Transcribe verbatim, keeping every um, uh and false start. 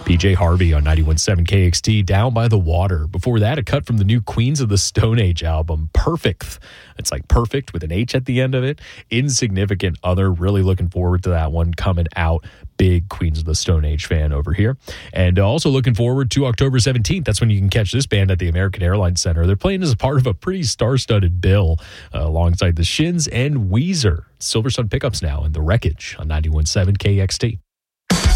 P J Harvey on ninety-one point seven K X T, Down by the Water. Before that, a cut from the new Queens of the Stone Age album, Perfect. It's like perfect with an H at the end of it. Insignificant Other. Really looking forward to that one coming out. Big Queens of the Stone Age fan over here. And also looking forward to October seventeenth. That's when you can catch this band at the American Airlines Center. They're playing as a part of a pretty star-studded bill uh, alongside the Shins and Weezer. Silver Sun Pickups now in The Wreckage on ninety-one point seven K X T.